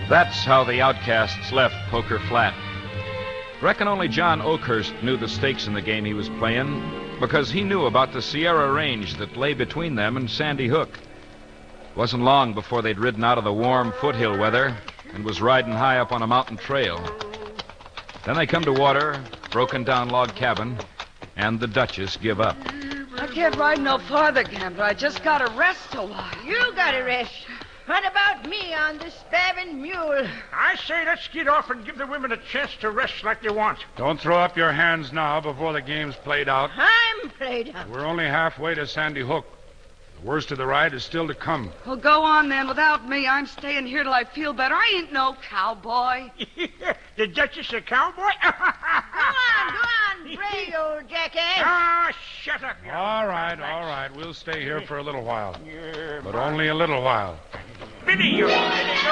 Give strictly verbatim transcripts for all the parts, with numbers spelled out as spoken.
That's how the outcasts left Poker Flat. Reckon only John Oakhurst knew the stakes in the game he was playing, because he knew about the Sierra Range that lay between them and Sandy Hook. It wasn't long before they'd ridden out of the warm foothill weather and was riding high up on a mountain trail. Then they come to water, broken down log cabin, and the Duchess give up. I can't ride no farther, Gambler. I just gotta rest a while. You gotta rest. What about me on the spavined mule? I say let's get off and give the women a chance to rest like they want. Don't throw up your hands now before the game's played out. I'm played out. We're only halfway to Sandy Hook. The worst of the ride is still to come. Well, go on then. Without me, I'm staying here till I feel better. I ain't no cowboy. The Duchess a cowboy? Go on, go on, brave old jackass. Ah, shut up. You All right, all right. We'll stay here for a little while. But only a little while. Billy, you. Billy, you.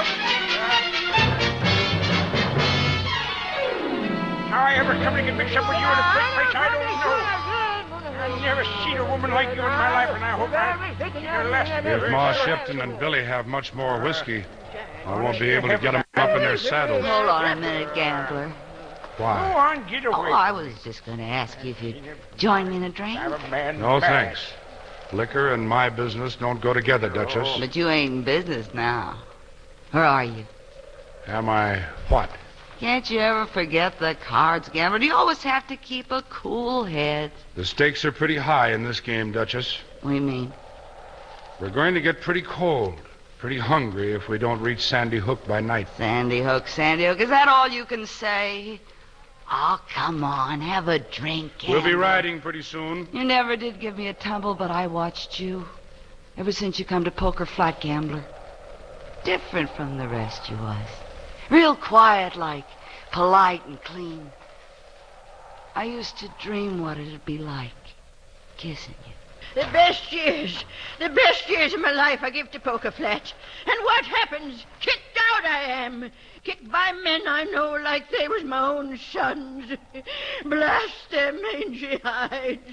How I ever come to get mixed up with you in the first place, I don't know. I've never seen a woman like you in my life, and I hope I see your last. If Ma Shipton and Billy have much more whiskey, I won't be able to get them up in their saddles. Hold on a minute, Gambler. Go Why? on, get away. Oh, I was just going to ask you if you'd join me in a drink. I'm a man No, mad. thanks. Liquor and my business don't go together, Duchess. But you ain't in business now. Or are you? Am I what? Can't you ever forget the cards, Gambler? Do you always have to keep a cool head? The stakes are pretty high in this game, Duchess. What do you mean? We're going to get pretty cold, pretty hungry if we don't reach Sandy Hook by night. Sandy Hook, Sandy Hook. Is that all you can say? Oh, come on. Have a drink, Gambler. We'll be riding pretty soon. You never did give me a tumble, but I watched you. Ever since you come to Poker Flat, Gambler. Different from the rest you was. Real quiet like, polite and clean. I used to dream what it'd be like, kissing you. The best years, the best years of my life I give to Poker Flat. And what happens? Kicked out I am. Kicked by men I know like they was my own sons. Blast their mangy hides.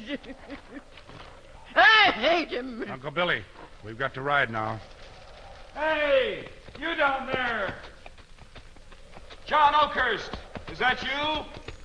I hate 'em. Uncle Billy, we've got to ride now. Hey, you down there. John Oakhurst, is that you?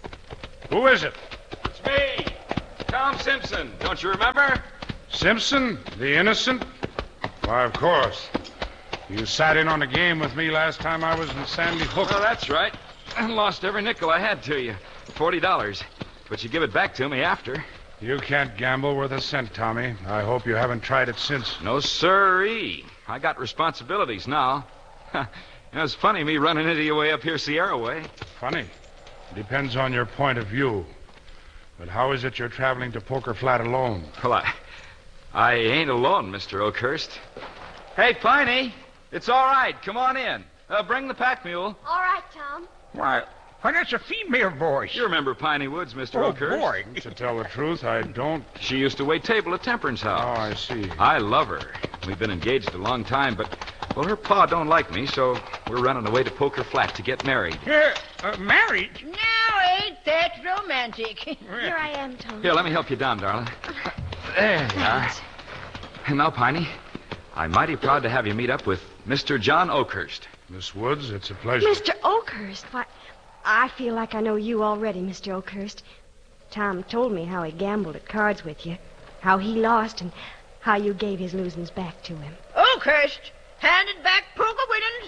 Who is it? It's me, Tom Simpson. Don't you remember? Simpson? The innocent? Why, of course. You sat in on a game with me last time I was in Sandy Hook. Well, that's right. I lost every nickel I had to you. Forty dollars. But you give it back to me after. You can't gamble worth a cent, Tommy. I hope you haven't tried it since. No sirree. I got responsibilities now. You know, it's funny me running into you way up here Sierra way. Funny. Depends on your point of view. But how is it you're traveling to Poker Flat alone? Well, I... I ain't alone, Mister Oakhurst. Hey, Piney. It's all right. Come on in. Uh, bring the pack mule. All right, Tom. Why, why, that's a female voice. You remember Piney Woods, Mister Oh, Oakhurst? boy. To tell the truth, I don't. She used to wait table at Temperance Oh, House. I see. I love her. We've been engaged a long time, but, well, her pa don't like me, so we're running away to Poker Flat to get married. Uh, uh, married? Now ain't that romantic? Here I am, Tom. Here, let me help you down, darling. There you are. And now, Piney, I'm mighty proud to have you meet up with Mister John Oakhurst. Miss Woods, it's a pleasure. Mister Oakhurst, why, I feel like I know you already, Mister Oakhurst. Tom told me how he gambled at cards with you, how he lost, and how you gave his losings back to him. Oakhurst, handed back poker winnings.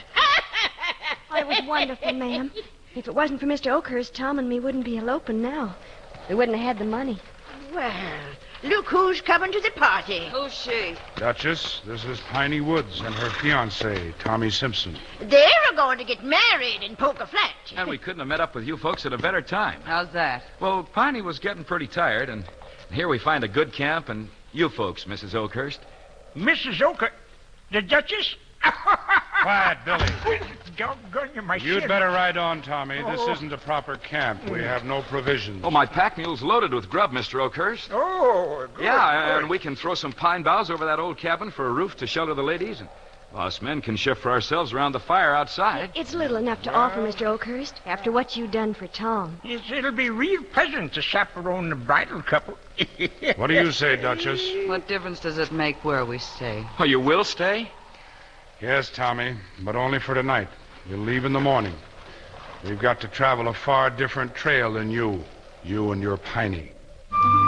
Oh, it was wonderful, ma'am. If it wasn't for Mister Oakhurst, Tom and me wouldn't be eloping now. We wouldn't have had the money. Well, look who's coming to the party. Who's she? Duchess, this is Piney Woods and her fiancé, Tommy Simpson. They're going to get married in Poker Flat. And we couldn't have met up with you folks at a better time. How's that? Well, Piney was getting pretty tired, and here we find a good camp, and you folks, Missus Oakhurst. Missus Oakhurst? The Duchess? Quiet, Billy. Doggone you, my You'd shit. better ride on, Tommy. This Oh. isn't a proper camp. We have no provisions. Oh, my pack mule's loaded with grub, Mister Oakhurst. Oh, good, Yeah, good. and we can throw some pine boughs over that old cabin for a roof to shelter the ladies, and us men can shift for ourselves around the fire outside. It's little enough to offer, Mister Oakhurst, after what you done for Tom. Yes, it'll be real pleasant to chaperone the bridal couple. What do you say, Duchess? What difference does it make where we stay? Oh, you will stay? Yes, Tommy, but only for tonight. We'll leave in the morning. We've got to travel a far different trail than you. You and your Piney.